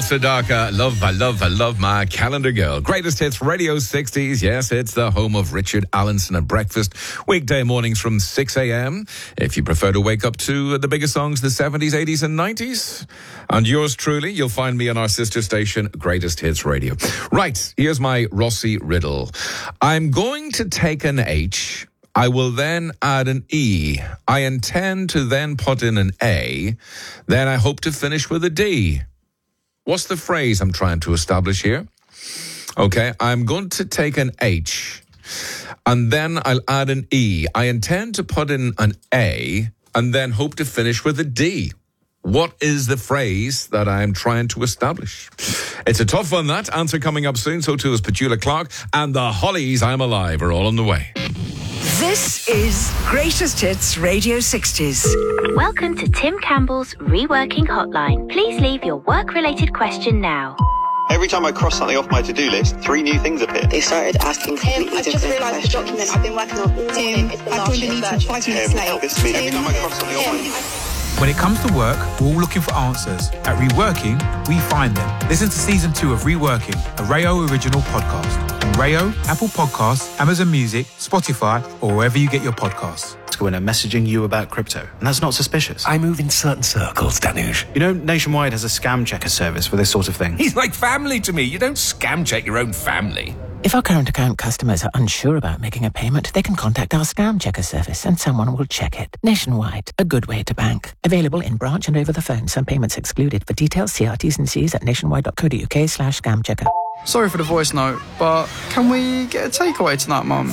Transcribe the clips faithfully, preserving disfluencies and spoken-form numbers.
Sedaka. Love, I love, I love my calendar girl. Greatest hits, Radio sixties. Yes, it's the home of Richard Allenson at breakfast. Weekday mornings from six a.m. If you prefer to wake up to the biggest songs, the seventies, eighties and nineties. And yours truly, you'll find me on our sister station, Greatest Hits Radio. Right, here's my Rossi riddle. I'm going to take an H. I will then add an E. I intend to then put in an A. Then I hope to finish with a D. What's the phrase I'm trying to establish here? Okay, I'm going to take an H, and then I'll add an E. I intend to put in an A, and then hope to finish with a D. What is the phrase that I'm trying to establish? It's a tough one, that. Answer coming up soon. So too is Petula Clark, and the Hollies, I'm Alive, are all on the way. This is Greatest Hits Radio sixties. Welcome to Tim Campbell's Reworking Hotline. Please leave your work-related question now. Every time I cross something off my to-do list, three new things appear. They started asking completely Tim, I've different just realised the document I've been working on all morning. It's the I've last joined the year's meeting version. five minutes late. This me. Every time I cross something off my... When it comes to work, we're all looking for answers. At Reworking, we find them. Listen to season two of Reworking, a Rayo original podcast. On Rayo, Apple Podcasts, Amazon Music, Spotify, or wherever you get your podcasts. When I'm messaging you about crypto, and that's not suspicious. I move in certain circles, Danush. You know, Nationwide has a scam checker service for this sort of thing. He's like family to me. You don't scam check your own family. If our current account customers are unsure about making a payment, they can contact our scam checker service and someone will check it. Nationwide, a good way to bank. Available in branch and over the phone. Some payments excluded. For details, see our T's and C's at nationwide.co.uk slash scam checker. Sorry for the voice note, but can we get a takeaway tonight, Mum?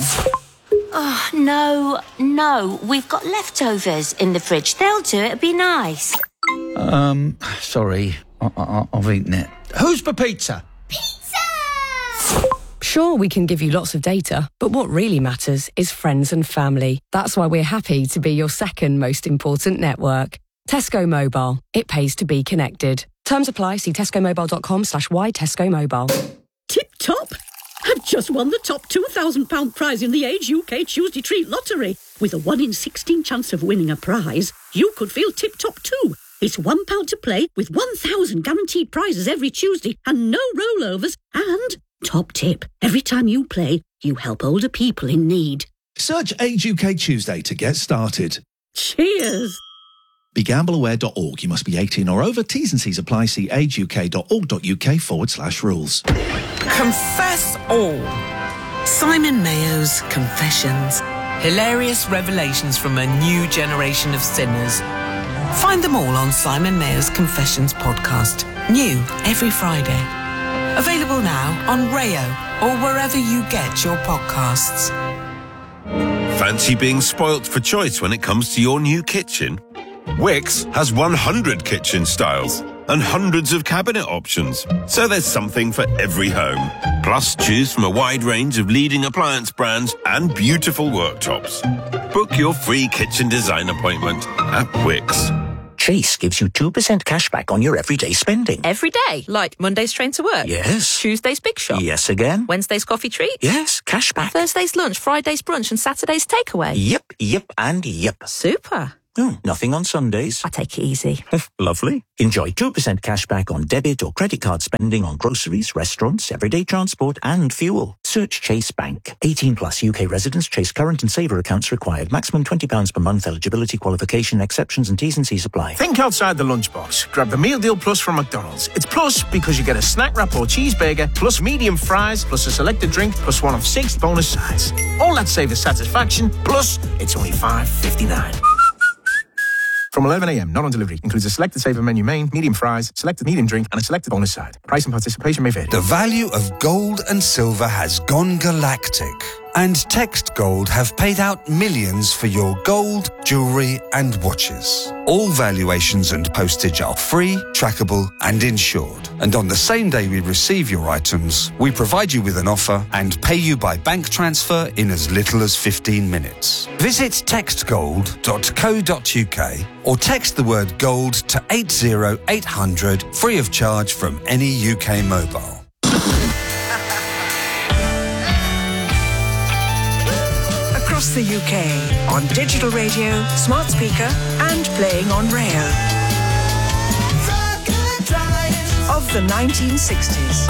Oh, no, no. We've got leftovers in the fridge. They'll do it. It'd be nice. Um, sorry. I- I- I've eaten it. Who's for pizza? Sure, we can give you lots of data, but what really matters is friends and family. That's why we're happy to be your second most important network. Tesco Mobile. It pays to be connected. Terms apply. See tescomobile.com slash y Tesco Mobile. Tip top! I've just won the top two thousand pounds prize in the Age U K Tuesday Treat Lottery. With a one in sixteen chance of winning a prize, you could feel tip top too. It's one pound to play with one thousand guaranteed prizes every Tuesday and no rollovers. And, top tip, every time you play, you help older people in need. Search Age U K Tuesday to get started. Cheers! Be gamble aware dot org. You must be eighteen or over. T's and C's apply. See ageuk.org.uk forward slash rules. Confess all. Simon Mayo's Confessions. Hilarious revelations from a new generation of sinners. Find them all on Simon Mayo's Confessions podcast. New every Friday. Available now on Rayo or wherever you get your podcasts. Fancy being spoilt for choice when it comes to your new kitchen? Wix has one hundred kitchen styles and hundreds of cabinet options, so there's something for every home. Plus, choose from a wide range of leading appliance brands and beautiful worktops. Book your free kitchen design appointment at Wix. Chase gives you two percent cash back on your everyday spending. Every day? Like Monday's train to work? Yes. Tuesday's big shop? Yes again. Wednesday's coffee treat? Yes, cash back. Thursday's lunch, Friday's brunch and Saturday's takeaway? Yep, yep and yep. Super. Oh, nothing on Sundays. I take it easy. Lovely. Enjoy two percent cash back on debit or credit card spending on groceries, restaurants, everyday transport and fuel. Search Chase Bank. eighteen plus U K residents. Chase current and saver accounts required. Maximum twenty pounds per month. Eligibility, qualification, exceptions and T's and C's apply. Think outside the lunchbox. Grab the Meal Deal Plus from McDonald's. It's plus because you get a snack wrap or cheeseburger, plus medium fries, plus a selected drink, plus one of six bonus sides. All that saver satisfaction, plus it's only five fifty-nine. From eleven a.m, not on delivery. Includes a selected saver menu main, medium fries, selected medium drink, and a selected bonus side. Price and participation may vary. The value of gold and silver has gone galactic. And Text Gold have paid out millions for your gold, jewellery and watches. All valuations and postage are free, trackable and insured. And on the same day we receive your items, we provide you with an offer and pay you by bank transfer in as little as fifteen minutes. Visit text gold dot co dot uk or text the word gold to eight zero eight hundred free of charge from any U K mobile. Across the U K, on digital radio, smart speaker, and playing on Rayo. A the nineteen sixties.